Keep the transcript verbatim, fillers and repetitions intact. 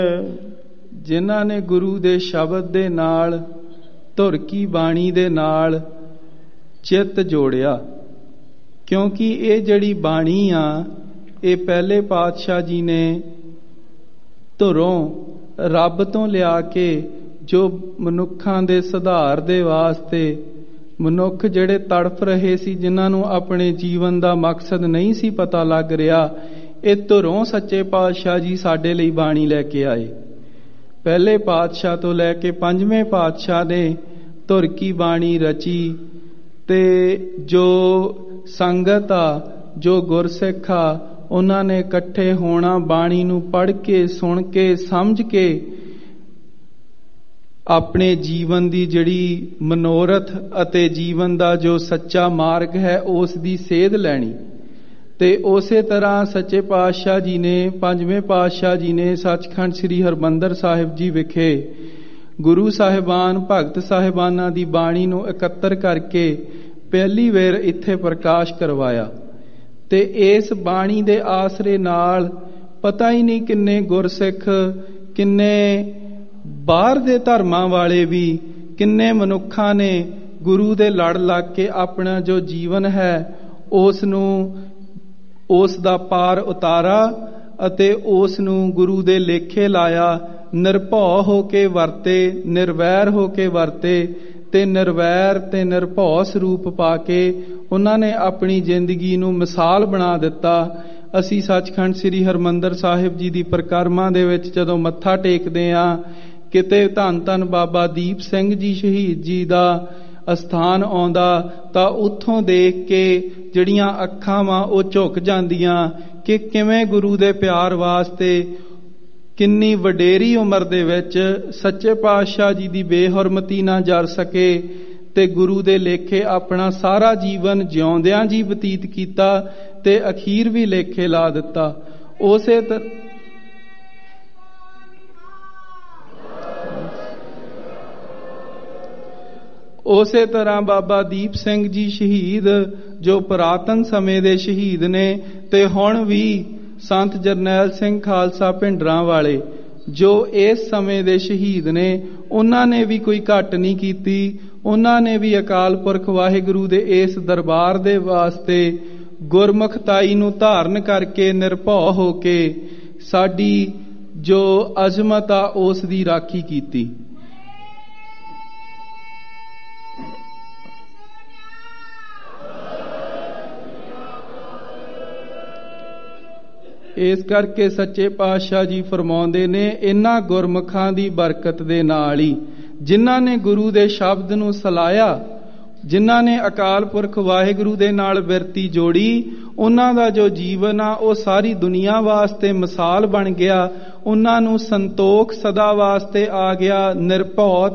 ਜਿਨ੍ਹਾਂ ਨੇ ਗੁਰੂ ਦੇ ਸ਼ਬਦ ਦੇ ਨਾਲ, ਧੁਰ ਕੀ ਬਾਣੀ ਦੇ ਨਾਲ ਚਿੱਤ ਜੋੜਿਆ। ਕਿਉਂਕਿ ਇਹ ਜਿਹੜੀ ਬਾਣੀ ਆ, ਇਹ ਪਹਿਲੇ ਪਾਤਸ਼ਾਹ ਜੀ ਨੇ ਧੁਰੋਂ ਰੱਬ ਤੋਂ ਲਿਆ ਕੇ ਜੋ ਮਨੁੱਖਾਂ ਦੇ ਸੁਧਾਰ ਦੇ ਵਾਸਤੇ, ਮਨੁੱਖ ਜਿਹੜੇ ਤੜਫ ਰਹੇ ਸੀ, ਜਿਨ੍ਹਾਂ ਨੂੰ ਆਪਣੇ ਜੀਵਨ ਦਾ ਮਕਸਦ ਨਹੀਂ ਸੀ ਪਤਾ ਲੱਗ ਰਿਹਾ, ਇਹ ਧੁਰੋਂ ਸੱਚੇ ਪਾਤਸ਼ਾਹ ਜੀ ਸਾਡੇ ਲਈ ਬਾਣੀ ਲੈ ਕੇ ਆਏ। ਪਹਿਲੇ ਪਾਤਸ਼ਾਹ ਤੋਂ ਲੈ ਕੇ ਪੰਜਵੇਂ ਪਾਤਸ਼ਾਹ ਨੇ ਧੁਰ ਕੀ ਬਾਣੀ ਰਚੀ, ਤੇ ਜੋ ਸੰਗਤ ਆ, ਜੋ ਗੁਰਸਿੱਖ ਆ, ਉਹਨਾਂ ਨੇ ਇਕੱਠੇ ਹੋਣਾ, ਬਾਣੀ ਨੂੰ ਪੜ੍ਹ ਕੇ, ਸੁਣ ਕੇ, ਸਮਝ ਕੇ ਆਪਣੇ ਜੀਵਨ ਦੀ ਜਿਹੜੀ ਮਨੋਰਥ ਅਤੇ ਜੀਵਨ ਦਾ ਜੋ ਸੱਚਾ ਮਾਰਗ ਹੈ ਉਸ ਦੀ ਸੇਧ ਲੈਣੀ। ਤੇ ਉਸੇ ਤਰ੍ਹਾਂ ਸੱਚੇ ਪਾਤਸ਼ਾਹ ਜੀ ਨੇ, ਪੰਜਵੇਂ ਪਾਤਸ਼ਾਹ ਜੀ ਨੇ ਸੱਚਖੰਡ ਸ੍ਰੀ ਹਰਿਮੰਦਰ ਸਾਹਿਬ ਜੀ ਵਿਖੇ ਗੁਰੂ ਸਾਹਿਬਾਨ, ਭਗਤ ਸਾਹਿਬਾਨਾਂ ਦੀ ਬਾਣੀ ਨੂੰ ਇਕੱਤਰ ਕਰਕੇ ਪਹਿਲੀ ਵਾਰ ਇੱਥੇ ਪ੍ਰਕਾਸ਼ ਕਰਵਾਇਆ। ਤੇ ਇਸ ਬਾਣੀ ਦੇ ਆਸਰੇ ਨਾਲ ਪਤਾ ਹੀ ਨਹੀਂ ਕਿੰਨੇ ਗੁਰਸਿੱਖ, ਕਿੰਨੇ ਬਾਹਰ ਦੇ ਧਰਮਾਂ ਵਾਲੇ ਵੀ, ਕਿੰਨੇ ਮਨੁੱਖਾਂ ਨੇ ਗੁਰੂ ਦੇ ਲੜ ਲੱਗ ਕੇ ਆਪਣਾ ਜੋ ਜੀਵਨ ਹੈ ਉਸ ਨੂੰ, ਉਸ ਦਾ ਪਾਰ ਉਤਾਰਾ ਅਤੇ ਉਸ ਨੂੰ ਗੁਰੂ ਦੇ ਲੇਖੇ ਲਾਇਆ। ਨਿਰਭਉ ਹੋ ਕੇ ਵਰਤੇ, ਨਿਰਵੈਰ ਹੋ ਕੇ ਵਰਤੇ, ਤੇ ਨਿਰਵੈਰ ਤੇ ਨਿਰਭਉ ਸਰੂਪ ਪਾ ਕੇ ਉਹਨਾਂ ਨੇ ਆਪਣੀ ਜ਼ਿੰਦਗੀ ਨੂੰ ਮਿਸਾਲ ਬਣਾ ਦਿੱਤਾ। ਅਸੀਂ ਸੱਚਖੰਡ ਸ੍ਰੀ ਹਰਿਮੰਦਰ ਸਾਹਿਬ ਜੀ ਦੀ ਪਰਿਕਰਮਾ ਦੇ ਵਿੱਚ ਜਦੋਂ ਮੱਥਾ ਟੇਕਦੇ ਹਾਂ, ਕਿਤੇ ਧੰਨ ਧੰਨ ਬਾਬਾ ਦੀਪ ਸਿੰਘ ਜੀ ਸ਼ਹੀਦ ਜੀ ਦਾ ਅਸਥਾਨ ਆਉਂਦਾ, ਤਾਂ ਉੱਥੋਂ ਦੇਖ ਕੇ ਜਿਹੜੀਆਂ ਅੱਖਾਂ ਵਾਂ ਉਹ ਝੁਕ ਜਾਂਦੀਆਂ ਕਿ ਕਿਵੇਂ ਗੁਰੂ ਦੇ ਪਿਆਰ ਵਾਸਤੇ ਕਿੰਨੀ ਵਡੇਰੀ ਉਮਰ ਦੇ ਵਿੱਚ ਸੱਚੇ ਪਾਤਸ਼ਾਹ ਜੀ ਦੀ ਬੇਹਰਮਤੀ ਨਾ ਜਰ ਸਕੇ ਤੇ ਗੁਰੂ ਦੇ ਲੇਖੇ ਆਪਣਾ ਸਾਰਾ ਜੀਵਨ ਜਿਉਂਦਿਆਂ ਜੀ ਬਤੀਤ ਕੀਤਾ ਤੇ ਅਖੀਰ ਵੀ ਲੇਖੇ ਲਾ ਦਿੱਤਾ। ਉਸੇ ਤਰ੍ਹਾਂ ਉਸੇ ਤਰ੍ਹਾਂ ਬਾਬਾ ਦੀਪ ਸਿੰਘ ਜੀ ਸ਼ਹੀਦ, ਜੋ ਪੁਰਾਤਨ ਸਮੇਂ ਦੇ ਸ਼ਹੀਦ ਨੇ, ਤੇ ਹੁਣ ਵੀ ਸੰਤ ਜਰਨੈਲ ਸਿੰਘ ਖਾਲਸਾ ਭਿੰਡਰਾਂ ਵਾਲੇ ਜੋ ਇਸ ਸਮੇਂ ਦੇ ਸ਼ਹੀਦ ਨੇ, ਉਹਨਾਂ ਨੇ ਵੀ ਕੋਈ ਘੱਟ ਨਹੀਂ ਕੀਤੀ। ਉਹਨਾਂ ਨੇ ਵੀ ਅਕਾਲ ਪੁਰਖ ਵਾਹਿਗੁਰੂ ਦੇ ਇਸ ਦਰਬਾਰ ਦੇ ਵਾਸਤੇ ਗੁਰਮੁਖਤਾਈ ਨੂੰ ਧਾਰਨ ਕਰਕੇ, ਨਿਰਭਉ ਹੋ ਕੇ ਸਾਡੀ ਜੋ ਅਜ਼ਮਤ ਆ ਉਸ ਦੀ ਰਾਖੀ ਕੀਤੀ। ਇਸ ਕਰਕੇ ਸੱਚੇ ਪਾਤਸ਼ਾਹ ਜੀ ਫਰਮਾਉਂਦੇ ਨੇ, ਇਹਨਾਂ ਗੁਰਮੁਖਾਂ ਦੀ ਬਰਕਤ ਦੇ ਨਾਲ ਹੀ, ਜਿਨ੍ਹਾਂ ਨੇ ਗੁਰੂ ਦੇ ਸ਼ਬਦ ਨੂੰ ਸਲਾਇਆ, ਜਿਨ੍ਹਾਂ ਨੇ ਅਕਾਲ ਪੁਰਖ ਵਾਹਿਗੁਰੂ ਦੇ ਨਾਲ ਬਿਰਤੀ ਜੋੜੀ, ਉਹਨਾਂ ਦਾ ਜੋ ਜੀਵਨ ਆ ਉਹ ਸਾਰੀ ਦੁਨੀਆ ਵਾਸਤੇ ਮਿਸਾਲ ਬਣ ਗਿਆ। ਉਹਨਾਂ ਨੂੰ ਸੰਤੋਖ ਸਦਾ ਵਾਸਤੇ ਆ ਗਿਆ। ਨਿਰਭਉ